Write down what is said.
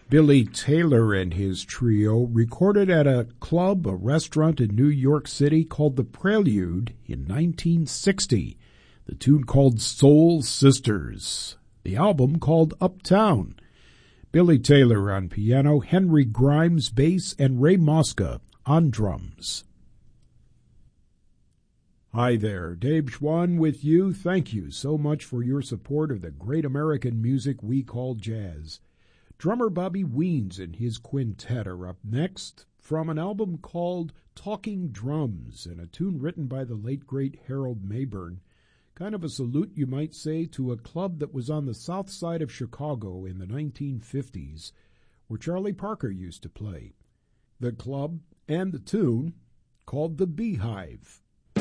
Billy Taylor and his trio recorded at a club, a restaurant in New York City called The Prelude in 1960. The tune called Soul Sisters. The album called Uptown. Billy Taylor on piano, Henry Grimes bass, and Ray Mosca on drums. Hi there, Dave Schwann with you. Thank you so much for your support of the great American music we call jazz. Drummer Bobby Weens and his quintet are up next from an album called Talking Drums and a tune written by the late great Harold Mayburn. Kind of a salute, you might say, to a club that was on the south side of Chicago in the 1950s, where Charlie Parker used to play. The club and the tune called The Beehive.